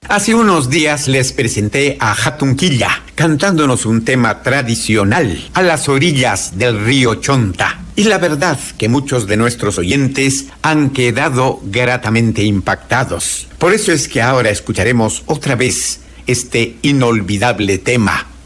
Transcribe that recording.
Hace unos días les presenté a Hatunquilla, cantándonos un tema tradicional a las orillas del río Chonta. Y la verdad que muchos de nuestros oyentes han quedado gratamente impactados. Por eso es que ahora escucharemos otra vez este inolvidable tema.